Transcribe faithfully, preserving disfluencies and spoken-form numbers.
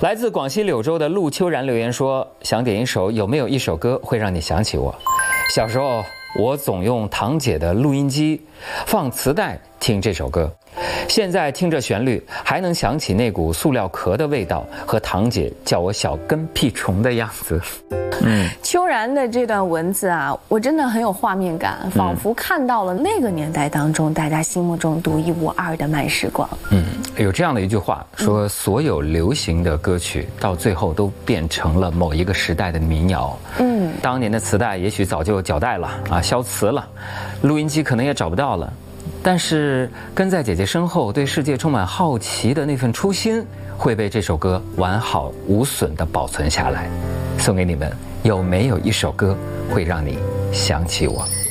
来自广西柳州的陆秋然留言说，想点一首有没有一首歌会让你想起我？小时候我总用堂姐的录音机放磁带听这首歌，现在听着旋律还能想起那股塑料壳的味道和堂姐叫我小跟屁虫的样子。 嗯，秋然的这段文字啊，我真的很有画面感，仿佛看到了那个年代当中大家心目中独一无二的慢时光。 嗯，有这样的一句话说，所有流行的歌曲到最后都变成了某一个时代的民谣。嗯，当年的磁带也许早就绞带了啊，消磁了，录音机可能也找不到了，但是跟在姐姐身后对世界充满好奇的那份初心会被这首歌完好无损地保存下来。送给你们，有没有一首歌会让你想起我？